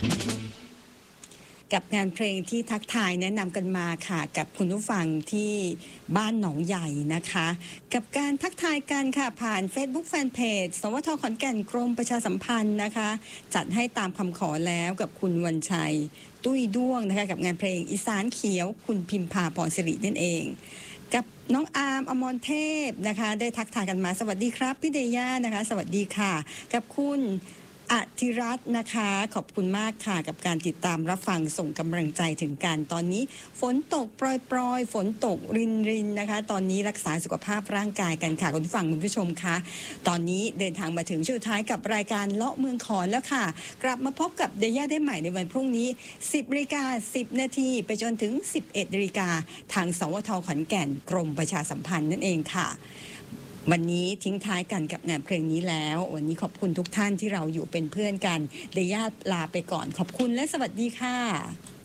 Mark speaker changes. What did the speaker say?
Speaker 1: กับงานเพลงที่ทักทายแนะนำกันมาค่ะกับคุณผู้ฟังที่บ้านหนองใหญ่นะคะกับการทักทายกันค่ะผ่าน Facebook Fanpage สวทขอนแก่นกรมประชาสัมพันธ์นะคะจัดให้ตามคำขอแล้วกับคุณวันชัยตุ้ยด้วงนะคะกับงานเพลงอีสานเขียวคุณพิมพาพรสิรินั่นเองกับน้องอาร์มอมรเทพนะคะได้ทักทายกันมาสวัสดีครับพี่เดย่านะคะสวัสดีค่ะกับคุณอธิรัตน์นะคะขอบคุณมากค่ะกับการติดตามรับฟังส่งกำลังใจถึงกันตอนนี้ฝนตกปรอยๆฝนตกรินนะคะตอนนี้รักษาสุขภาพร่างกายกันค่ะคุณผู้ฟังคุณผู้ชมคะตอนนี้เดินทางมาถึงช่วงท้ายกับรายการเลาะเมืองขอนแล้วค่ะกลับมาพบกับเดย่าได้ใหม่ในวันพรุ่งนี้ 10:10 นาทีไปจนถึง 11 นาฬิกาทางสวทขอนแก่นกรมประชาสัมพันธ์นั่นเองค่ะวันนี้ทิ้งท้ายกันกับงานเพลงนี้แล้ววันนี้ขอบคุณทุกท่านที่เราอยู่เป็นเพื่อนกันเดย่าลาไปก่อนขอบคุณและสวัสดีค่ะ